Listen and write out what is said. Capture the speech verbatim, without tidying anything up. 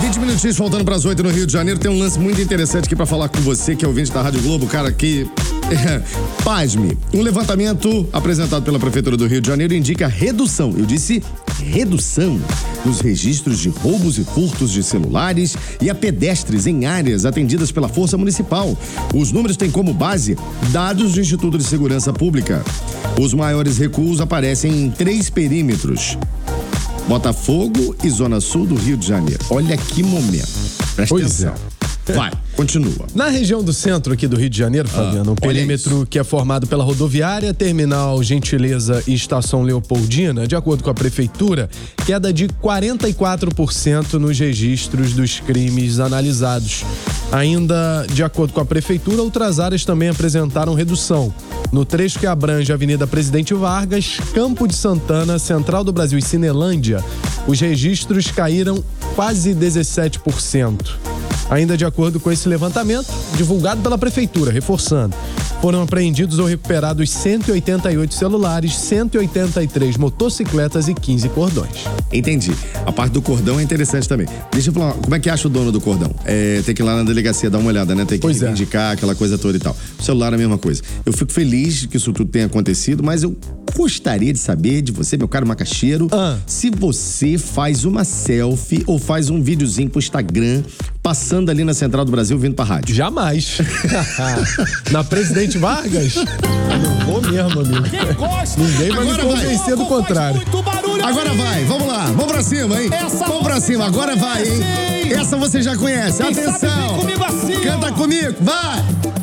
vinte minutinhos faltando para as oito no Rio de Janeiro. Tem um lance muito interessante aqui para falar com você, que é ouvinte da Rádio Globo, cara, que... É, pasme. Um levantamento apresentado pela Prefeitura do Rio de Janeiro indica redução, eu disse redução, nos registros de roubos e furtos de celulares e a pedestres em áreas atendidas pela Força Municipal. Os números têm como base dados do Instituto de Segurança Pública. Os maiores recuos aparecem em três perímetros: Botafogo e Zona Sul do Rio de Janeiro. Olha que momento. Presta Pois atenção. é. Vai, continua. Na região do centro aqui do Rio de Janeiro, Fabiano, Ah, um perímetro que é formado pela rodoviária, terminal Gentileza e estação Leopoldina, de acordo com a prefeitura, queda de quarenta e quatro por cento nos registros dos crimes analisados. Ainda de acordo com a prefeitura, outras áreas também apresentaram redução. No trecho que abrange a Avenida Presidente Vargas, Campo de Santana, Central do Brasil e Cinelândia, os registros caíram quase dezessete por cento. Ainda de acordo com esse levantamento, divulgado pela Prefeitura, reforçando, foram apreendidos ou recuperados cento e oitenta e oito celulares, cento e oitenta e três motocicletas e quinze cordões. Entendi. A parte do cordão é interessante também. Deixa eu falar, como é que acha o dono do cordão? É, tem que ir lá na delegacia dar uma olhada, né? Tem que Pois é. indicar aquela coisa toda e tal. O celular é a mesma coisa. Eu fico feliz que isso tudo tenha acontecido, mas eu gostaria de saber de você, meu caro macaxeiro, Ah. se você faz uma selfie ou faz um videozinho pro Instagram passando ali na Central do Brasil vindo pra rádio. Jamais. Na Presidente Vargas? Eu não vou mesmo, amigo. Ninguém vai Agora me vai. convencer do contrário. Agora vai, vamos lá, vamos pra cima, hein? Vamos pra cima, agora vai, hein? Essa você já conhece, atenção! Canta comigo, vai!